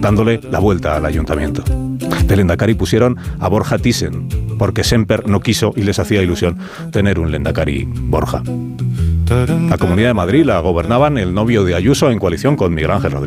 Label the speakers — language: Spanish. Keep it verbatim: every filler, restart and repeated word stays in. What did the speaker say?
Speaker 1: dándole la vuelta al ayuntamiento. De Lendakari pusieron a Borja Thyssen, porque Semper no quiso y les hacía ilusión tener un Lendakari Borja. La Comunidad de Madrid la gobernaban el novio de Ayuso en coalición con Miguel Ángel Rodríguez.